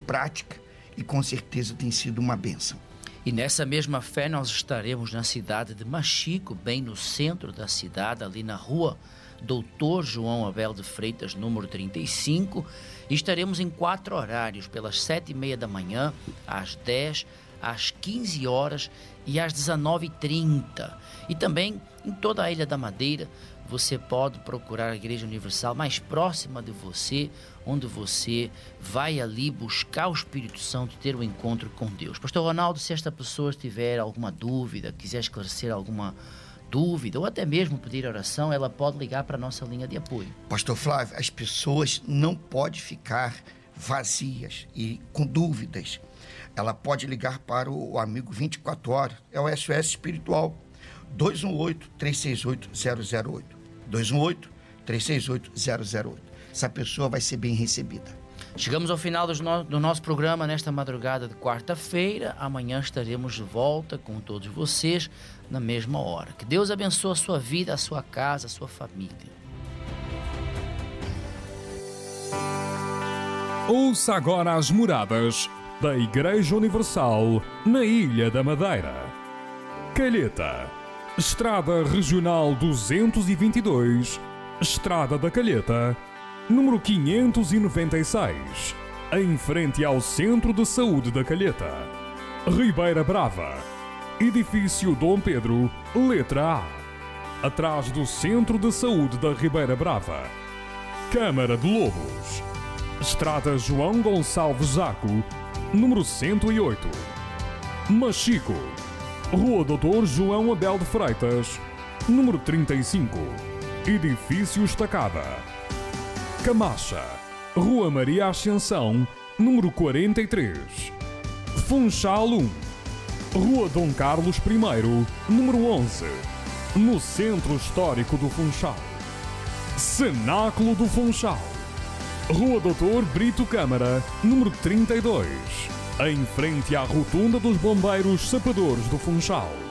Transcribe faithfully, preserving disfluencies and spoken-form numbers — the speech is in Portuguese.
prática e com certeza tem sido uma bênção. E nessa mesma fé nós estaremos na cidade de Machico, bem no centro da cidade, ali na rua Doutor João Abel de Freitas, número trinta e cinco, e estaremos em quatro horários, pelas sete e meia da manhã, às dez, às quinze horas e às dezenove e trinta. E também em toda a Ilha da Madeira, você pode procurar a Igreja Universal mais próxima de você, onde você vai ali buscar o Espírito Santo, ter um encontro com Deus. Pastor Ronaldo, se esta pessoa tiver alguma dúvida, quiser esclarecer alguma dúvida ou até mesmo pedir oração, ela pode ligar para a nossa linha de apoio. Pastor Flávio, as pessoas não podem ficar vazias e com dúvidas. Ela pode ligar para o amigo vinte e quatro horas, é o S O S Espiritual, dois um oito, três seis oito, zero zero oito. dois um oito, três seis oito, zero zero oito. Essa pessoa vai ser bem recebida. Chegamos ao final do, no, do nosso programa nesta madrugada de quarta-feira. Amanhã estaremos de volta com todos vocês na mesma hora. Que Deus abençoe a sua vida, a sua casa, a sua família. Ouça agora as moradas da Igreja Universal na Ilha da Madeira. Calheta, Estrada Regional duzentos e vinte e dois, Estrada da Calheta, número quinhentos e noventa e seis, em frente ao Centro de Saúde da Calheta. Ribeira Brava, Edifício Dom Pedro, letra A, atrás do Centro de Saúde da Ribeira Brava. Câmara de Lobos, Estrada João Gonçalves Zaco, número cento e oito. Machico, Rua Doutor João Abel de Freitas, número trinta e cinco, Edifício Estacada. Camacha, Rua Maria Ascensão, número quarenta e três. Funchal um, Rua Dom Carlos primeiro, número onze, no Centro Histórico do Funchal. Cenáculo do Funchal, Rua Doutor Brito Câmara, número trinta e dois, em frente à Rotunda dos Bombeiros Sapadores do Funchal.